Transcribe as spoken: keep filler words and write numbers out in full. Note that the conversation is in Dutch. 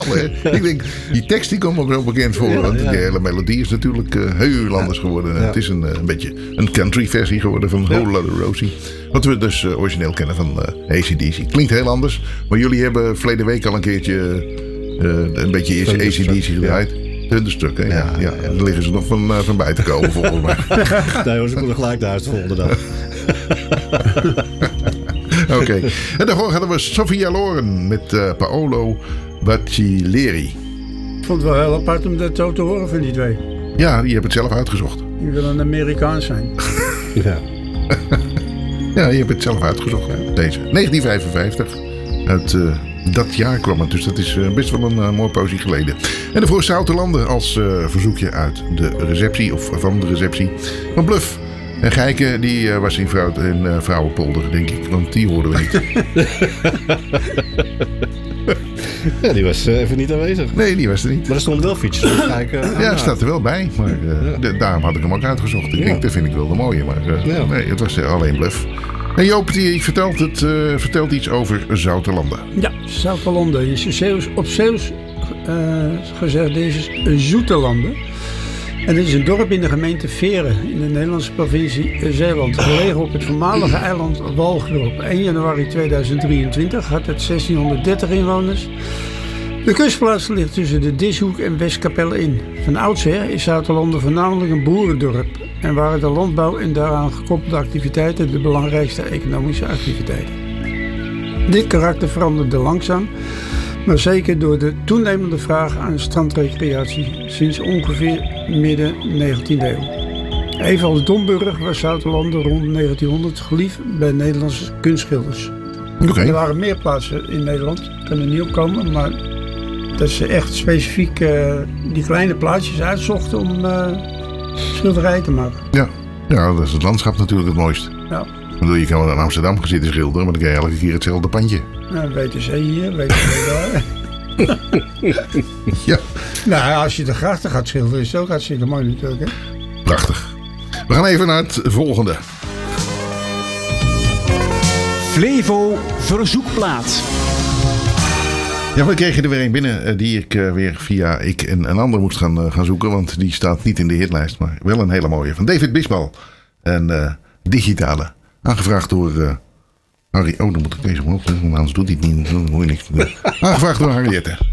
Ik denk, die tekst die komt me wel bekend voor. Ja, want ja. die hele melodie is natuurlijk uh, heel anders ja. geworden. Ja. Het is een, uh, een beetje een country versie geworden van Ja. Whole Lotta Rosie. Wat we dus uh, origineel kennen van uh, A C D C. Klinkt heel anders. Maar jullie hebben verleden week al een keertje uh, een beetje A C D C gedraaid. Thunderstruck, hè? Ja, ja, ja. ja. Daar liggen ze nog van, uh, van bij te komen volgens mij. Nee hoor, ze moeten gelijk naar huis de volgende dag. Oké. Okay. En daarvoor hadden we Sophia Loren met uh, Paolo Baccellieri. Ik vond het wel heel apart om dat zo te horen van die twee. Ja, die hebben het zelf uitgezocht. Die willen een Amerikaan zijn. Ja. Ja, je hebt het zelf uitgezocht. Hè? Deze. negentien vijfenvijftig. Uit uh, dat jaar kwam het. Dus dat is uh, best wel een uh, mooi poosje geleden. En daarvoor Zoutelanden als uh, verzoekje uit de receptie. Of van de receptie van Bluff. En Gijke, die uh, was in, vrouw, in uh, Vrouwenpolder, denk ik. Want die hoorden we niet. Ja, die was uh, even niet aanwezig. Nee, die was er niet. Maar er stonden wel fietsjes. Uh, ja, staat er wel bij. Maar uh, ja. de, daarom had ik hem ook uitgezocht. Ik ja. denk, dat vind ik wel de mooie. Maar uh, ja. nee, het was uh, alleen Bluff. En Joop, die vertelt, het, uh, vertelt iets over Zoutelanden. Ja, Zoutelanden is Zeeuws, op Zeeuws uh, gezegd, deze is Zoetelanden. En dit is een dorp in de gemeente Veren in de Nederlandse provincie Zeeland. Gelegen op het voormalige eiland Walcheren. Op één januari tweeduizend drieëntwintig had het zestienhonderddertig inwoners. De kustplaats ligt tussen de Dishoek en Westkapelle in. Van oudsher is Zoutelanden voornamelijk een boerendorp. En waren de landbouw en daaraan gekoppelde activiteiten de belangrijkste economische activiteiten. Dit karakter veranderde langzaam. Maar zeker door de toenemende vraag aan strandrecreatie sinds ongeveer midden negentiende eeuw. Evenals Domburg was Zoutelanden rond negentienhonderd geliefd bij Nederlandse kunstschilders. Okay. Er waren meer plaatsen in Nederland, ik kan er niet op komen, maar dat ze echt specifiek uh, die kleine plaatsjes uitzochten om uh, schilderijen te maken. Ja. ja, dat is het landschap natuurlijk het mooist. Ja. Ik bedoel, je kan wel in Amsterdam gaan zitten schilderen, maar dan krijg je elke keer hetzelfde pandje. Nou, W T C hier, W T C daar. Ja. Nou, als je de grachten gaat schilderen, is het ook hartstikke mooi natuurlijk, hè? Prachtig. We gaan even naar het volgende. Flevo Verzoekplaat. Ja, we kregen er weer een binnen die ik uh, weer via ik en een ander moest gaan, uh, gaan zoeken. Want die staat niet in de hitlijst, maar wel een hele mooie. Van David Bisbal. En uh, digitale. Aangevraagd door uh, Harry. Oh, dan moet ik deze maar opzetten, want anders doet hij het niet. Dan hoor je niks. Aangevraagd door Harriette.